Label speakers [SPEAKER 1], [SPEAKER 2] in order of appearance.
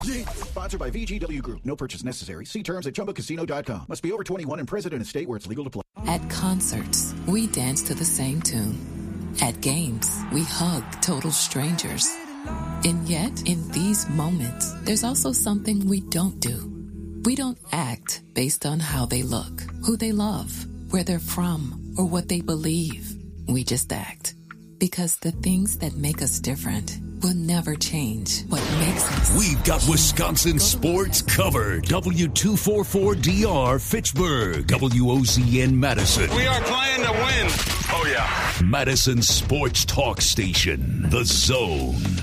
[SPEAKER 1] Sponsored by VGW Group. No purchase necessary. See terms at ChumbaCasino.com. Must be over 21 and present in a state where it's legal to play.
[SPEAKER 2] At concerts, we dance to the same tune. At games, we hug total strangers. And yet, in these moments, there's also something we don't do. We don't act based on how they look, who they love, where they're from, or what they believe. We just act. Because the things that make us different will never change what makes us.
[SPEAKER 3] We've got Wisconsin sports covered. W244DR Fitchburg, WOZN Madison.
[SPEAKER 4] We are playing to win. Oh, yeah.
[SPEAKER 3] Madison Sports Talk Station, The Zone.